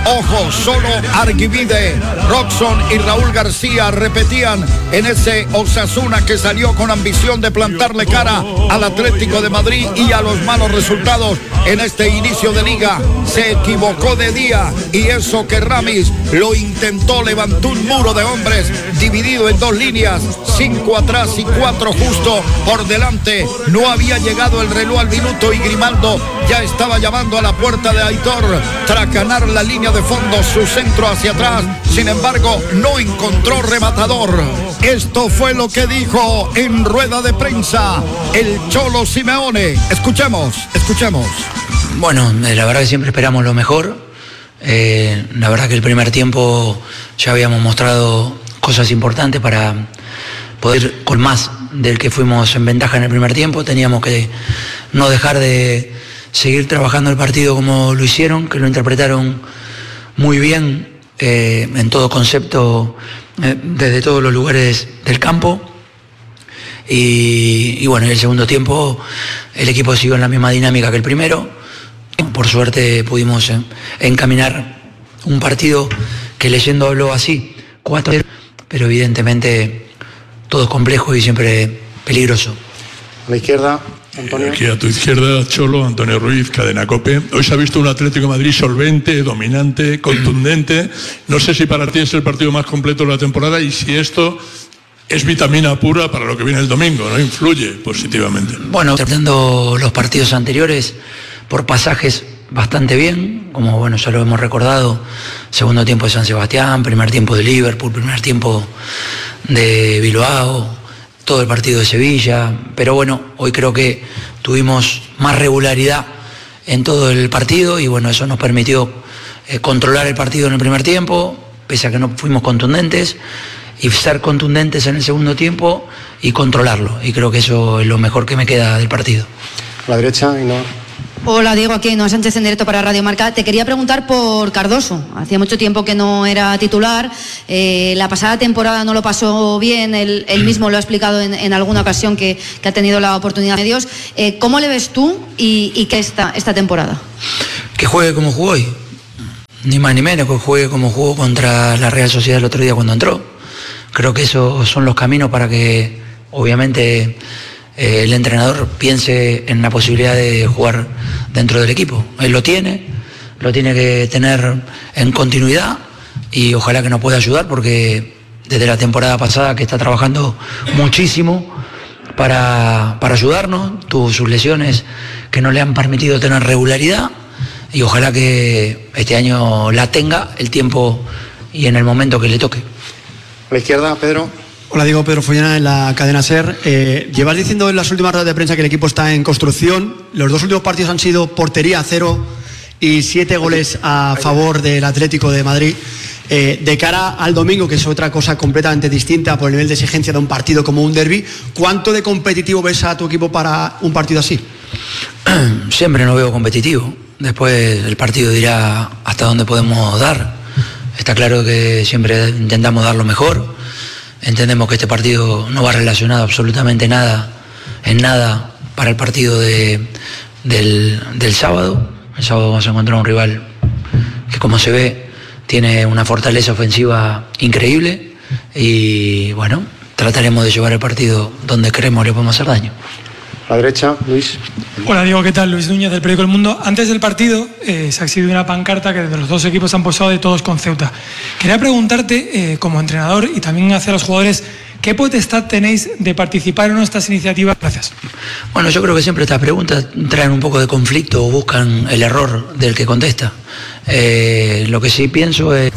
Ojo, solo Arguivide, Roxon y Raúl García repetían en ese Osasuna que salió con ambición de plantarle cara al Atlético de Madrid y a los malos resultados en este inicio de liga. Se equivocó de día y eso que Ramis lo intentó, levantó un muro de hombres dividido en dos líneas, 5 atrás y 4 justo por delante. No había llegado el reloj al minuto y Grimaldo ya estaba llamando a la puerta de Aitor tras ganar la línea de fondo, su centro hacia atrás. Sin embargo, no encontró rematador. Esto fue lo que dijo en rueda de prensa el Cholo Simeone. Escuchemos. Bueno, la verdad que siempre esperamos lo mejor. La verdad que el primer tiempo ya habíamos mostrado cosas importantes para poder con más del que fuimos en ventaja en el primer tiempo. Teníamos que no dejar de seguir trabajando el partido como lo hicieron, que lo interpretaron muy bien en todo concepto, desde todos los lugares del campo. Y bueno, en el segundo tiempo el equipo siguió en la misma dinámica que el primero. Por suerte pudimos encaminar un partido que leyéndolo así, 4-0, pero evidentemente todo es complejo y siempre peligroso. A la izquierda, Antonio. Aquí a tu izquierda, Cholo, Antonio Ruiz, Cadena COPE. Hoy se ha visto un Atlético de Madrid solvente, dominante, contundente. No sé si para ti es el partido más completo de la temporada y si esto es vitamina pura para lo que viene el domingo, ¿no? Influye positivamente. Bueno, tratando los partidos anteriores por pasajes bastante bien, como bueno, ya lo hemos recordado, segundo tiempo de San Sebastián, primer tiempo de Liverpool, primer tiempo de Bilbao, todo el partido de Sevilla, pero bueno, hoy creo que tuvimos más regularidad en todo el partido y bueno, eso nos permitió controlar el partido en el primer tiempo, pese a que no fuimos contundentes, y ser contundentes en el segundo tiempo y controlarlo, y creo que eso es lo mejor que me queda del partido. A la derecha, y no. Hola Diego, aquí Ainhoa Sánchez en directo para Radio Marca. Te quería preguntar por Cardoso. Hacía mucho tiempo que no era titular. La pasada temporada no lo pasó bien. Él mismo lo ha explicado en alguna ocasión que ha tenido la oportunidad de medios. ¿Cómo le ves tú y qué esta temporada? Que juegue como jugó hoy. Ni más ni menos, que juegue como jugó contra la Real Sociedad el otro día cuando entró. Creo que esos son los caminos para que, obviamente, el entrenador piense en la posibilidad de jugar dentro del equipo. Él lo tiene que tener en continuidad y ojalá que nos pueda ayudar porque desde la temporada pasada que está trabajando muchísimo para ayudarnos, tuvo sus lesiones que no le han permitido tener regularidad y ojalá que este año la tenga el tiempo y en el momento que le toque. A la izquierda, Pedro. Hola, Diego, Pedro Follana en la cadena SER. Llevas diciendo en las últimas ruedas de prensa que el equipo está en construcción. Los dos últimos partidos han sido portería 0 y 7 goles a favor del Atlético de Madrid. De cara al domingo, que es otra cosa completamente distinta por el nivel de exigencia de un partido como un derbi, ¿cuánto de competitivo ves a tu equipo para un partido así? Siempre no veo competitivo. Después el partido dirá hasta dónde podemos dar. Está claro que siempre intentamos dar lo mejor. Entendemos que este partido no va relacionado absolutamente nada para el partido del sábado. El sábado vamos a encontrar un rival que, como se ve, tiene una fortaleza ofensiva increíble y bueno, trataremos de llevar el partido donde creemos le podemos hacer daño. A la derecha, Luis. Hola Diego, ¿qué tal? Luis Núñez del periódico El Mundo. Antes del partido se ha exhibido una pancarta que desde los dos equipos han posado de todos con Ceuta. Quería preguntarte, como entrenador y también hacia los jugadores, ¿qué potestad tenéis de participar en estas iniciativas? Gracias. Bueno, yo creo que siempre estas preguntas traen un poco de conflicto o buscan el error del que contesta. Lo que sí pienso es...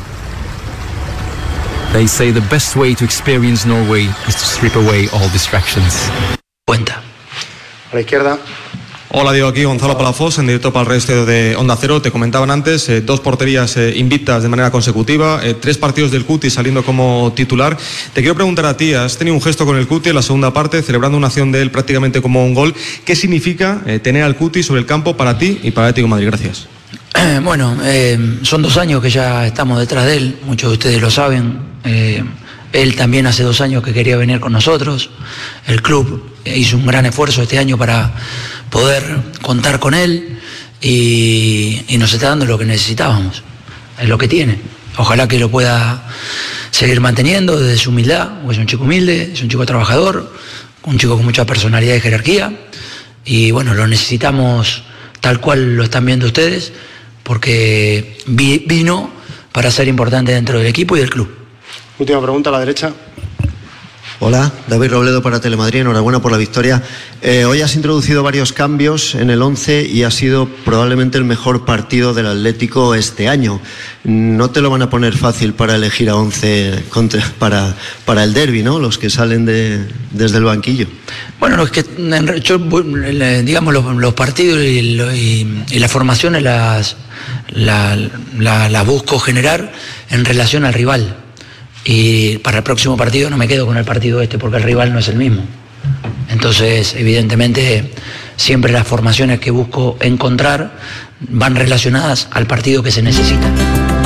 They say the best way to experience Norway is to strip away all distractions. Cuenta. A la izquierda. Hola Diego, aquí Gonzalo Palafox en directo para el resto de Onda Cero. Te comentaban antes, 2 porterías invictas de manera consecutiva, 3 partidos del Cuti saliendo como titular. Te quiero preguntar a ti, has tenido un gesto con el Cuti en la segunda parte, celebrando una acción de él prácticamente como un gol. ¿Qué significa tener al Cuti sobre el campo para ti y para el Atlético de Madrid? Gracias. Bueno, son 2 años que ya estamos detrás de él, muchos de ustedes lo saben. Él también hace 2 años que quería venir con nosotros. El club hizo un gran esfuerzo este año para poder contar con él y nos está dando lo que necesitábamos. es lo que tiene. Ojalá que lo pueda seguir manteniendo desde su humildad, porque es un chico humilde, es un chico trabajador, un chico con mucha personalidad y jerarquía, y bueno, lo necesitamos tal cual lo están viendo ustedes, porque vino para ser importante dentro del equipo y del club. Última pregunta a la derecha. Hola, David Robledo para Telemadrid, enhorabuena por la victoria. Hoy has introducido varios cambios en el 11 y ha sido probablemente el mejor partido del Atlético este año. No te lo van a poner fácil para elegir a 11 para el derbi, ¿no? Los que salen desde el banquillo. Bueno, es que yo, digamos, los partidos y las formaciones las busco generar en relación al rival. Y para el próximo partido no me quedo con el partido porque el rival no es el mismo. Entonces, evidentemente, siempre las formaciones que busco encontrar van relacionadas al partido que se necesita.